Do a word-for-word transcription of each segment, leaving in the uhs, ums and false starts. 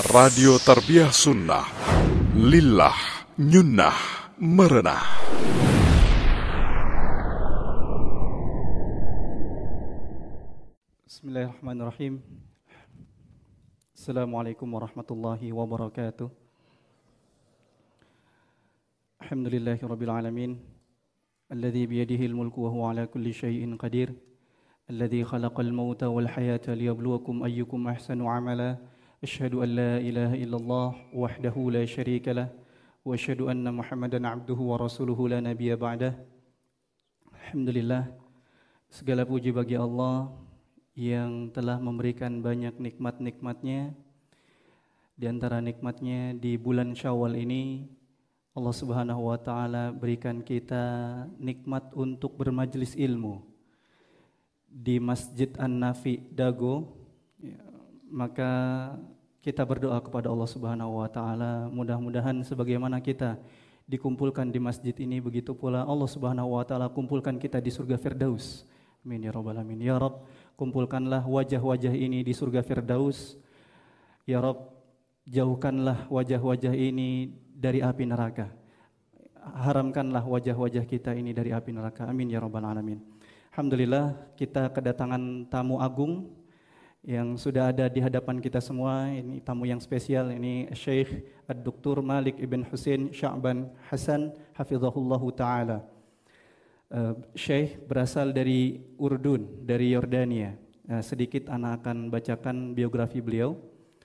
Radio Tarbiyah Sunnah Lillah Nyunnah Merenah. Bismillahirrahmanirrahim. Assalamualaikum warahmatullahi wabarakatuh. Alhamdulillahi rabbil alamin. Alladhi biyadihi al-mulku wa huwa ala kulli syai'in qadir. Alladhi khalaqal mauta wal hayata liyabluwakum ayyukum ahsanu amala. Asyhadu an la ilaha illallah wahdahu la syarika lah wa asyhadu anna Muhammadan abduhu wa rasuluhu la nabiyya ba'dah. Alhamdulillah, segala puji bagi Allah yang telah memberikan banyak nikmat-nikmatnya. Di antara nikmatnya di bulan Syawal ini, Allah Subhanahu wa taala berikan kita nikmat untuk bermajlis ilmu di Masjid An-Nafi Dago. Maka kita berdoa kepada Allah Subhanahu wa taala, mudah-mudahan sebagaimana kita dikumpulkan di masjid ini, begitu pula Allah Subhanahu wa taala kumpulkan kita di surga Firdaus. Amin ya rabbal alamin. Ya Rabb, kumpulkanlah wajah-wajah ini di surga Firdaus. Ya Rabb, jauhkanlah wajah-wajah ini dari api neraka. Haramkanlah wajah-wajah kita ini dari api neraka. Amin ya rabbal alamin. Alhamdulillah, kita kedatangan tamu agung yang sudah ada di hadapan kita semua. Ini tamu yang spesial, ini Syekh Ad-Doktor Malik Ibn Husain Sya'ban Hasan hafizahullahu ta'ala. uh, Syekh berasal dari Urdun, dari Yordania. uh, Sedikit anak akan bacakan biografi beliau.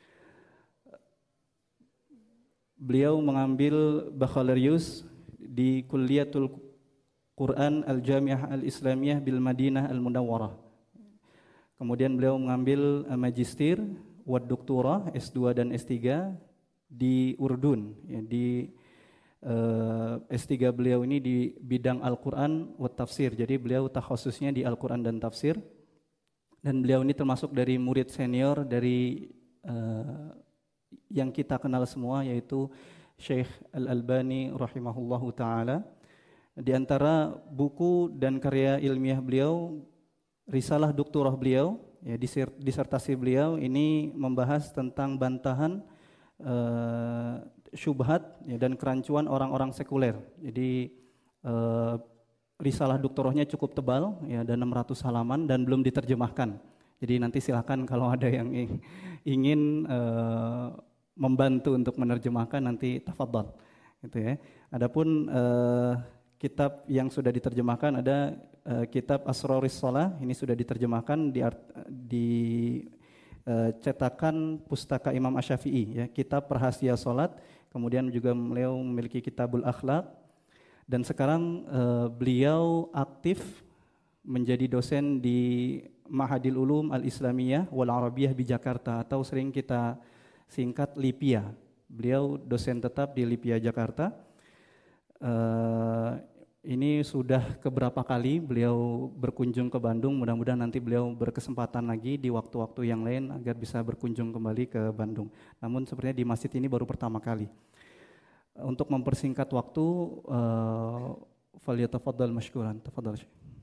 Beliau mengambil Baccalaureus di Kulliyatul Quran Al-Jami'ah Al-Islamiyah bil Madinah Al-Munawwarah. Kemudian beliau mengambil Magister wa Doktora S dua dan S tiga di Urdun. Ya, di uh, S tiga beliau ini di bidang Al-Quran wa Tafsir. Jadi beliau takhususnya di Al-Quran dan Tafsir. Dan beliau ini termasuk dari murid senior dari uh, yang kita kenal semua, yaitu Syekh Al-Albani rahimahullahu ta'ala. Di antara buku dan karya ilmiah beliau, risalah doktorah beliau, ya, disertasi beliau ini membahas tentang bantahan uh, syubhat, ya, dan kerancuan orang-orang sekuler. Jadi uh, risalah doktorahnya cukup tebal, ya, ada enam ratus halaman dan belum diterjemahkan. Jadi nanti silakan kalau ada yang ingin uh, membantu untuk menerjemahkan, nanti tafadhal, gitu ya. Adapun uh, kitab yang sudah diterjemahkan ada uh, kitab Asroris Shalah, ini sudah diterjemahkan di, di uh, cetakan pustaka Imam Asy-Syafi'i, ya, kitab Rahasia Salat. Kemudian juga beliau memiliki Kitabul Akhlaq, dan sekarang uh, beliau aktif menjadi dosen di Ma'hadil Ulum Al-Islamiyah wal Arabiyah di Jakarta, atau sering kita singkat LIPIA. Beliau dosen tetap di LIPIA Jakarta. Uh, ini sudah keberapa kali beliau berkunjung ke Bandung. Mudah-mudahan nanti beliau berkesempatan lagi di waktu-waktu yang lain agar bisa berkunjung kembali ke Bandung. Namun sepertinya di masjid ini baru pertama kali. Untuk mempersingkat waktu, uh, falyatafaddal mashkuran. Tafadhal.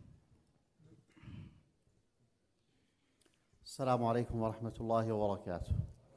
Assalamualaikum warahmatullahi wabarakatuh.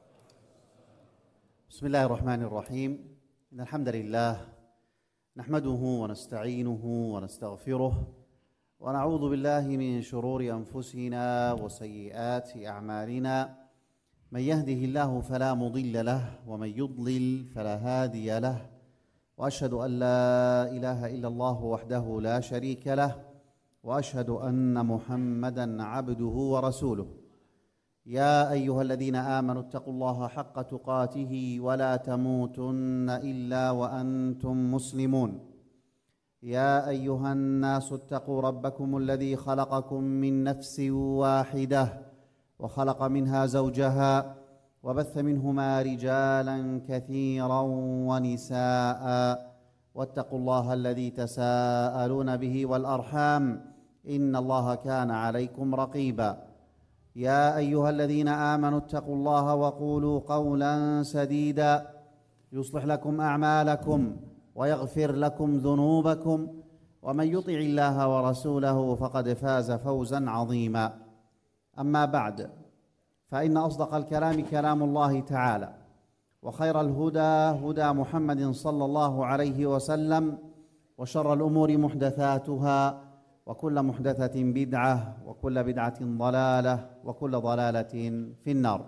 Bismillahirrahmanirrahim. Alhamdulillah. نحمده ونستعينه ونستغفره ونعوذ بالله من شرور أنفسنا وسيئات أعمالنا من يهده الله فلا مضل له ومن يضلل فلا هادي له وأشهد أن لا إله إلا الله وحده لا شريك له وأشهد أن محمدا عبده ورسوله يا أيها الذين آمنوا اتقوا الله حق تقاته ولا تموتن إلا وأنتم مسلمون يا أيها الناس اتقوا ربكم الذي خلقكم من نفس واحدة وخلق منها زوجها وبث منهما رجالا كثيرا ونساء واتقوا الله الذي تساءلون به والأرحام إن الله كان عليكم رقيبا يا أيها الذين آمنوا اتقوا الله وقولوا قولا سديدا يصلح لكم أعمالكم ويغفر لكم ذنوبكم ومن يطع الله ورسوله فقد فاز فوزا عظيما أما بعد فإن أصدق الكلام كلام الله تعالى وخير الهدى هدى محمد صلى الله عليه وسلم وشر الأمور محدثاتها وكل محدثة بدعة وكل بدعة ضلالة وكل ضلالة في النار.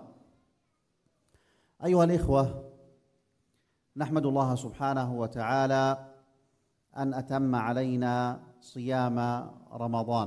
أيها الإخوة، نحمد الله سبحانه وتعالى أن أتم علينا صيام رمضان،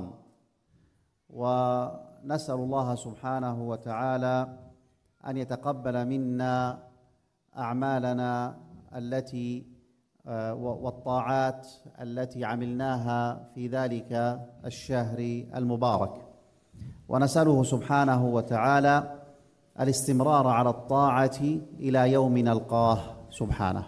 ونسأل الله سبحانه وتعالى أن يتقبل منا أعمالنا التي والطاعات التي عملناها في ذلك الشهر المبارك، ونسأله سبحانه وتعالى الاستمرار على الطاعة إلى يوم نلقاه سبحانه.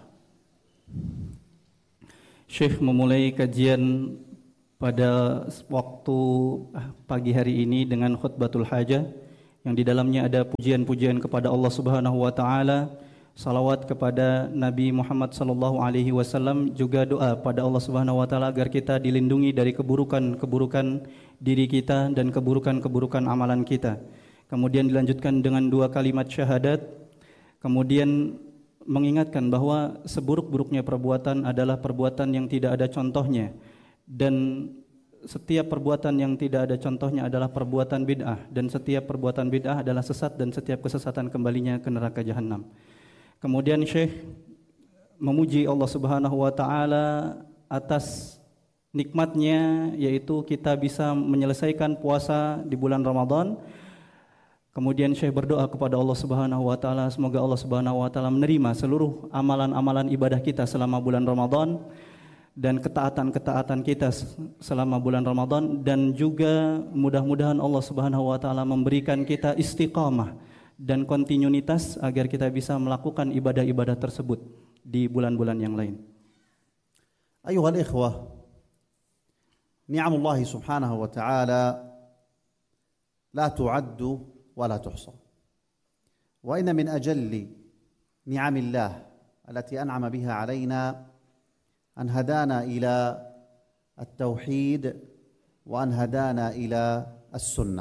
Syekh memulai kajian pada waktu pagi hari ini dengan khutbatul hajah yang di dalamnya ada pujian-pujian kepada Allah Subhanahu wa taala, salawat kepada Nabi Muhammad sallallahu alaihi wasallam, juga doa pada Allah Subhanahu wa taala agar kita dilindungi dari keburukan-keburukan diri kita dan keburukan-keburukan amalan kita. Kemudian dilanjutkan dengan dua kalimat syahadat, kemudian mengingatkan bahwa seburuk-buruknya perbuatan adalah perbuatan yang tidak ada contohnya, dan setiap perbuatan yang tidak ada contohnya adalah perbuatan bid'ah, dan setiap perbuatan bid'ah adalah sesat, dan setiap kesesatan kembalinya ke neraka jahanam. Kemudian Syekh memuji Allah Subhanahu wa taala atas nikmatnya, yaitu kita bisa menyelesaikan puasa di bulan Ramadan. Kemudian Syekh berdoa kepada Allah Subhanahu wa taala semoga Allah Subhanahu wa taala menerima seluruh amalan-amalan ibadah kita selama bulan Ramadan dan ketaatan-ketaatan kita selama bulan Ramadan, dan juga mudah-mudahan Allah Subhanahu wa taala memberikan kita istiqamah dan kontinuitas agar kita bisa melakukan ibadah-ibadah tersebut di bulan-bulan yang lain. Ayuhal ikhwah, ni'amullah subhanahu wa ta'ala la tu'addu wa la tuhsa. Wa inna min ajalli ni'amillah allati an'ama biha alaina an hadana ila at-tauhid wa an hadana ila as-sunnah.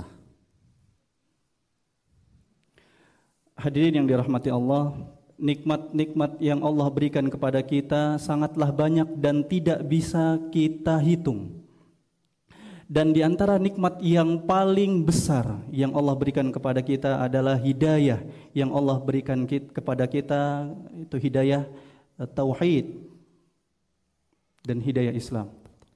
Hadirin yang dirahmati Allah, nikmat-nikmat yang Allah berikan kepada kita sangatlah banyak dan tidak bisa kita hitung. Dan di antara nikmat yang paling besar yang Allah berikan kepada kita adalah hidayah yang Allah berikan kepada kita, itu hidayah tauhid dan hidayah Islam.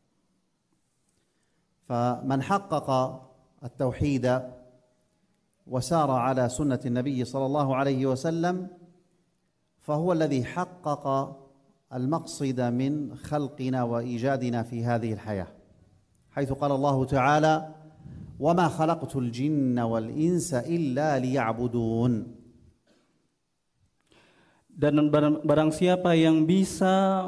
فمن حقق التوحيد وسار على سنة النبي صلى الله عليه وسلم فهو الذي حقق المقصد من خلقنا وإيجادنا في هذه الحياة، حيث قال الله تعالى وما خلقت الجن والإنس إلا ليعبدون. Dan barang siapa yang bisa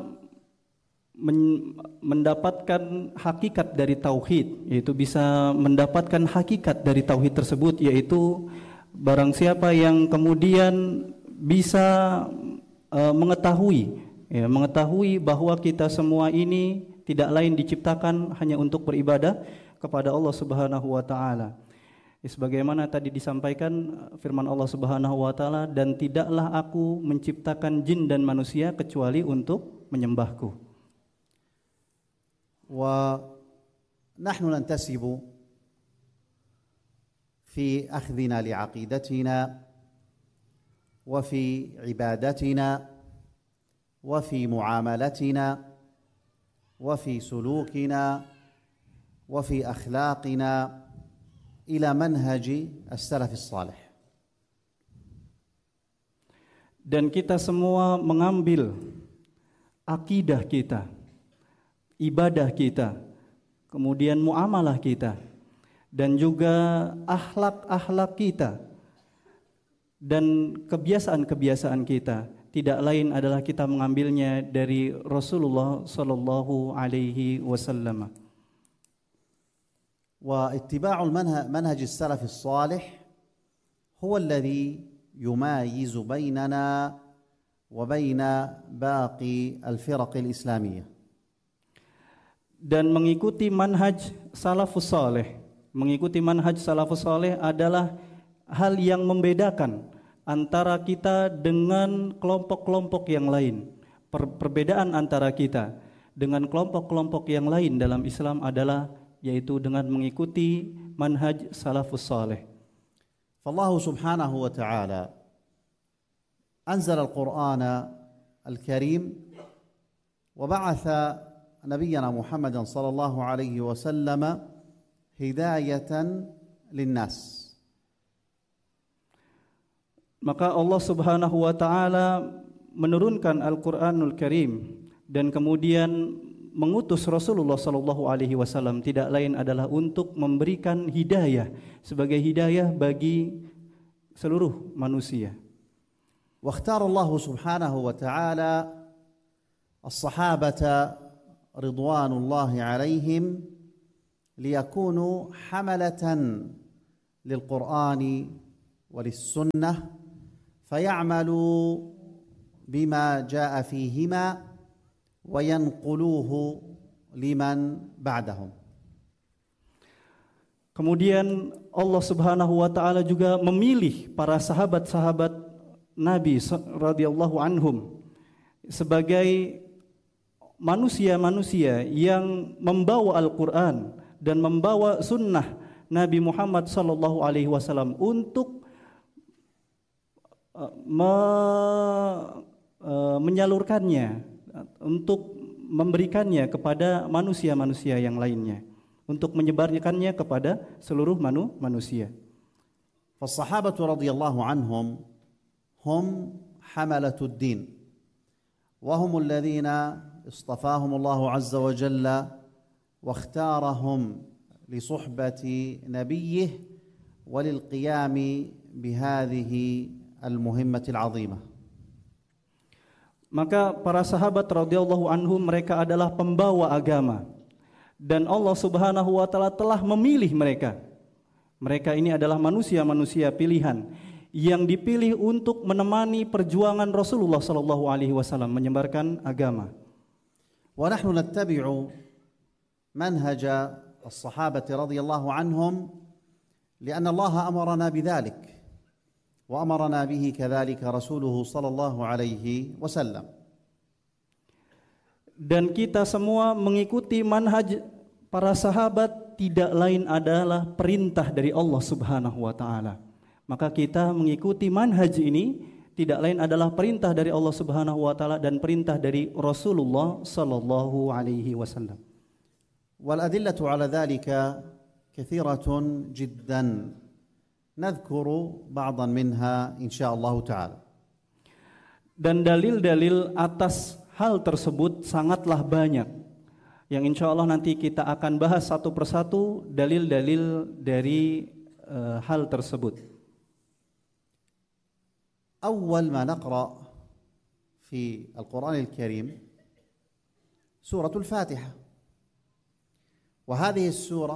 mendapatkan hakikat dari tauhid, yaitu bisa mendapatkan hakikat dari tauhid tersebut, yaitu barang siapa yang kemudian bisa uh, mengetahui ya, mengetahui bahwa kita semua ini tidak lain diciptakan hanya untuk beribadah kepada Allah Subhanahu wa taala. Sebagaimana tadi disampaikan firman Allah Subhanahu wa taala, dan tidaklah aku menciptakan jin dan manusia kecuali untuk menyembahku. Wa nahnu nantasibu fi akhdhina li'aqidatina wa fi ibadatina wa fi muamalatina وفي سلوكنا وفي أخلاقنا إلى منهج السلف الصالح. Dan kita semua mengambil akidah kita, ibadah kita, kemudian muamalah kita, dan juga akhlak-akhlak kita dan kebiasaan-kebiasaan kita, tidak lain adalah kita mengambilnya dari Rasulullah sallallahu alaihi wasallam. Wa ittiba'ul manhaj as-salaf as-salih huwa alladhi yumayizu bainana wa baina baqi al-firaq al-islamiyah. Dan mengikuti manhaj salafus salih, mengikuti manhaj salafus salih adalah hal yang membedakan antara kita dengan kelompok-kelompok yang lain. Per perbedaan antara kita dengan kelompok-kelompok yang lain dalam Islam adalah yaitu dengan mengikuti manhaj salafus saleh. فالله سبحانه وتعالى أنزل القرآن الكريم وبعث نبينا محمد صلى الله عليه وسلم هداية للناس. Maka Allah Subhanahu wa taala menurunkan Al-Qur'anul Karim dan kemudian mengutus Rasulullah sallallahu alaihi wasallam tidak lain adalah untuk memberikan hidayah sebagai hidayah bagi seluruh manusia. واختار الله سبحانه وتعالى الصحابة رضوان الله عليهم ليكونوا حملة للقرآن وللسنة فيعملوا بما جاء فيهما وينقلوه لمن بعدهم. Kemudian Allah Subhanahu wa taala juga memilih para sahabat-sahabat Nabi radhiyallahu anhum sebagai manusia-manusia yang membawa Al-Qur'an dan membawa sunnah Nabi Muhammad sallallahu alaihi wasallam untuk me, uh, menyalurkannya, untuk memberikannya kepada manusia-manusia yang lainnya, untuk menyebarkannya kepada seluruh manu, manusia. فالصحابة رضي الله عنهم هم حملة الدين وهم الذين اصطفاهم الله عز وجل واختارهم لصحبة نبيه وللقيام بهذه المهمة العظيمة. Maka para sahabat radhiyallahu anhum mereka adalah pembawa agama dan Allah Subhanahu wa taala telah memilih mereka. Mereka ini adalah manusia-manusia pilihan yang dipilih untuk menemani perjuangan Rasulullah sallallahu alaihi wasallam menyebarkan agama. Wa nahnu nattabi'u manhaj as-sahabah radhiyallahu anhum lianna Allah amarna bidzalik wa amarna bihi kadzalika rasuluhu sallallahu alaihi wasallam. Dan kita semua mengikuti manhaj para sahabat tidak lain adalah perintah dari Allah Subhanahu wa taala. Maka kita mengikuti manhaj ini tidak lain adalah perintah dari Allah Subhanahu wa taala dan perintah dari Rasulullah sallallahu alaihi wasallam. Wal adillatu ala dzalika katsiratun jiddan. Nadhkuru ba'dhan minha insyaallah taala. Dan dalil-dalil atas hal tersebut sangatlah banyak. Yang insyaallah nanti kita akan bahas satu persatu dalil-dalil dari uh, hal tersebut. أول ما نقرأ في القرآن الكريم سورة الفاتحة وهذه السورة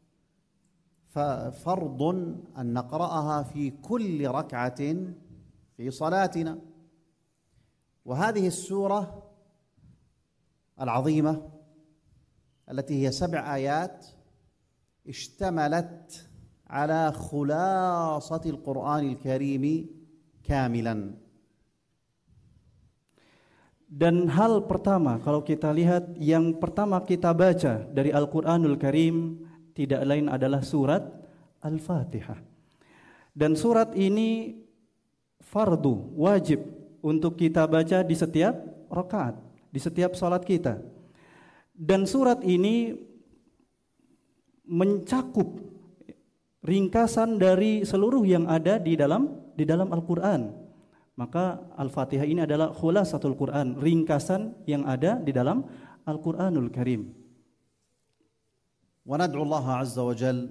فرض أن نقرأها في كل ركعة في صلاتنا وهذه السورة العظيمة التي هي سبع آيات اشتملت على خلاصة القرآن الكريم كاملا. Dan hal pertama kalau kita lihat yang pertama kita baca dari Al-Qur'anul Karim tidak lain adalah surat Al-Fatihah. Dan surat ini fardu, wajib untuk kita baca di setiap rakaat, di setiap salat kita. Dan surat ini mencakup ringkasan dari seluruh yang ada di dalam di dalam Al-Qur'an. Maka Al-Fatihah ini adalah khulasatul Qur'an, ringkasan yang ada di dalam Al-Qur'anul Karim. Wa nad'u Allah 'azza wa jalla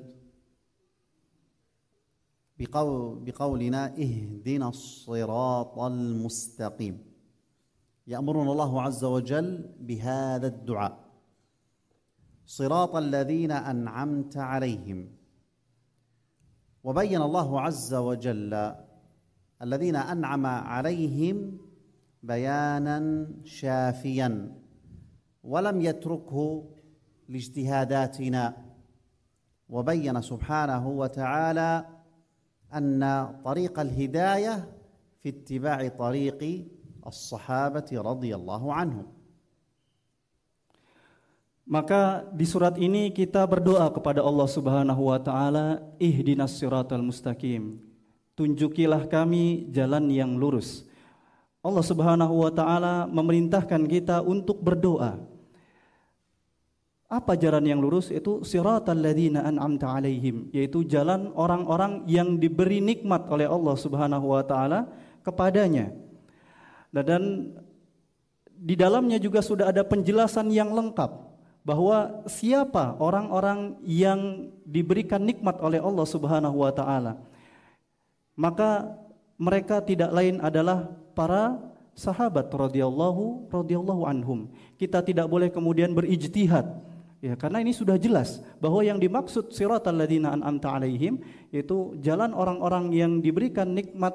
biqaul biqaulina ihdinas siratal mustaqim. Ya'muruna Allah 'azza wa jalla bihadha ad-du'a. Siratal ladzina an'amta 'alaihim. Wa bayyana Allah 'azza wa jalla الذين أنعم عليهم بيانا شافيا ولم يتركه لاجتهاداتنا وبين سبحانه وتعالى أن طريق الهداية في اتباع طريق الصحابة رضي الله عنهم. Maka di surat ini kita berdoa kepada Allah Subhanahu wa taala, ihdinas siratal mustaqim. Tunjukilah kami jalan yang lurus. Allah Subhanahu wa taala memerintahkan kita untuk berdoa. Apa jalan yang lurus? Itu siratal ladzina an'amta alaihim, yaitu jalan orang-orang yang diberi nikmat oleh Allah Subhanahu wa taala kepadanya. Dan di dalamnya juga sudah ada penjelasan yang lengkap bahwa siapa orang-orang yang diberikan nikmat oleh Allah Subhanahu wa taala. Maka mereka tidak lain adalah para sahabat radhiyallahu radhiyallahu anhum. Kita tidak boleh kemudian berijtihad. Ya, karena ini sudah jelas bahwa yang dimaksud siratal ladzina an'amta alaihim itu jalan orang-orang yang diberikan nikmat